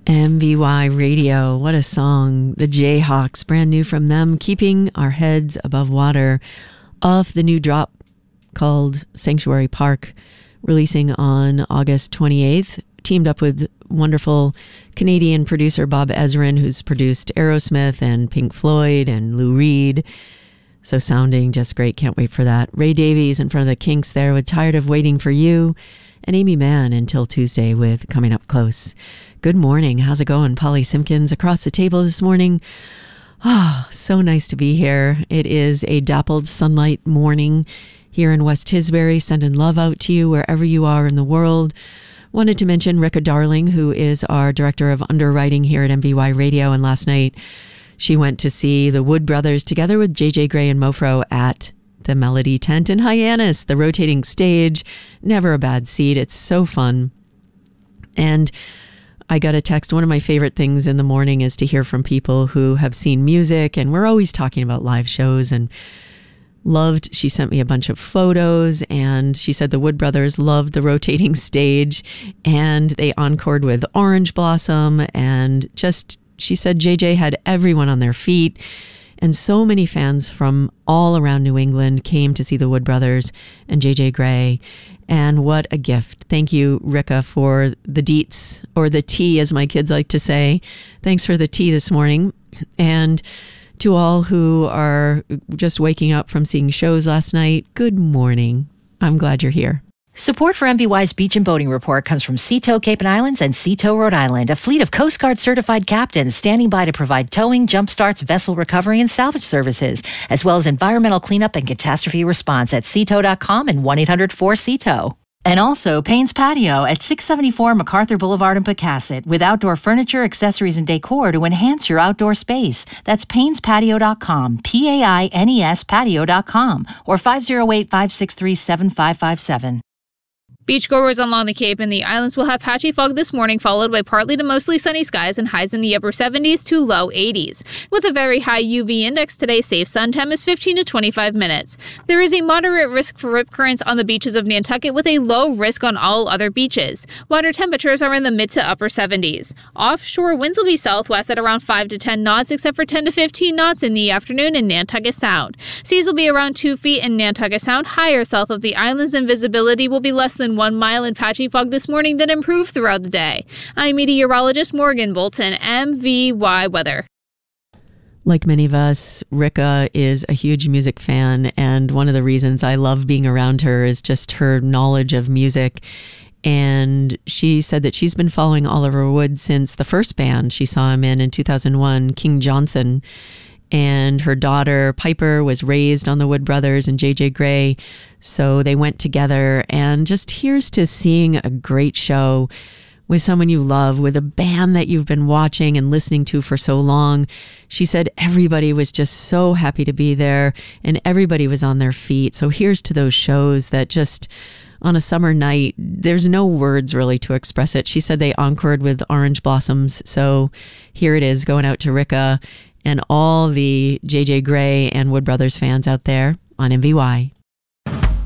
MVY Radio, what a song. The Jayhawks, brand new from them, Keeping Our Heads Above Water, off the new drop called Sanctuary Park, releasing on August 28th. Teamed up with wonderful Canadian producer Bob Ezrin, who's produced Aerosmith and Pink Floyd and Lou Reed. So sounding just great. Can't wait for that. Ray Davies in front of the Kinks there with Tired of Waiting for You. And Amy Mann until Tuesday with Coming Up Close. Good morning. How's it going? Polly Simpkins across the table this morning. So nice to be here. It is a dappled sunlight morning here in West Tisbury. Sending love out to you wherever you are in the world. Wanted to mention Ricka Darling, who is our director of underwriting here at MVY Radio. And last night she went to see the Wood Brothers together with JJ Grey and Mofro at the Melody Tent in Hyannis, the rotating stage. Never a bad seat. It's so fun. And I got a text. One of my favorite things in the morning is to hear from people who have seen music, and we're always talking about live shows and loved. She sent me a bunch of photos, and she said the Wood Brothers loved the rotating stage, and they encored with Orange Blossom, and just, she said JJ had everyone on their feet. And so many fans from all around New England came to see the Wood Brothers and JJ Grey. And what a gift. Thank you, Ricka, for the deets, or the tea, as my kids like to say. Thanks for the tea this morning. And to all who are just waking up from seeing shows last night, good morning. I'm glad you're here. Support for MVY's Beach and Boating Report comes from Seatow Cape and Islands and Seatow, Rhode Island, a fleet of Coast Guard certified captains standing by to provide towing, jump starts, vessel recovery, and salvage services, as well as environmental cleanup and catastrophe response at seatow.com and 1-800-4SEATOW. And also Payne's Patio at 674 MacArthur Boulevard in Pecasset, with outdoor furniture, accessories, and decor to enhance your outdoor space. That's payneспатio.com, P-A-I-N-E-S patio.com, or 508-563-7557. Beachgoers along the Cape and the islands will have patchy fog this morning, followed by partly to mostly sunny skies and highs in the upper 70s to low 80s. With a very high UV index today, safe sun time is 15 to 25 minutes. There is a moderate risk for rip currents on the beaches of Nantucket, with a low risk on all other beaches. Water temperatures are in the mid to upper 70s. Offshore winds will be southwest at around 5 to 10 knots, except for 10 to 15 knots in the afternoon in Nantucket Sound. Seas will be around 2 feet in Nantucket Sound, higher south of the islands, and visibility will be less than 1 mile in patchy fog this morning, then improve throughout the day. I'm meteorologist Morgan Bolton, MVY Weather. Like many of us, Ricka is a huge music fan, and one of the reasons I love being around her is just her knowledge of music. And she said that she's been following Oliver Wood since the first band she saw him in 2001, King Johnson. And her daughter, Piper, was raised on the Wood Brothers and JJ Grey. So they went together, and just here's to seeing a great show with someone you love, with a band that you've been watching and listening to for so long. She said everybody was just so happy to be there, and everybody was on their feet. So here's to those shows that just, on a summer night, there's no words really to express it. She said they encored with Orange Blossoms. So here it is, going out to Ricka and all the JJ Grey and Wood Brothers fans out there on MVY.